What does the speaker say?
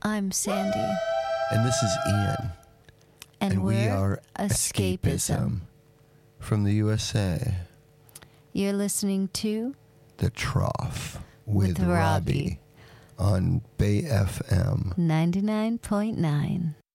I'm Sandy. And this is Ian. And we we're are Escapism. From the USA. You're listening to The Trough with Robbie Robbie on Bay FM 99.9.